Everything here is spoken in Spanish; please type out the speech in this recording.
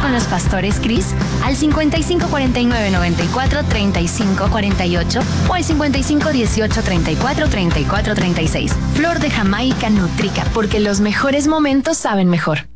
con los pastores Cris al 55 49 94 35 48 o al 55 18 34 34 36. Flor de Jamaica Nutrica, porque los mejores momentos saben mejor.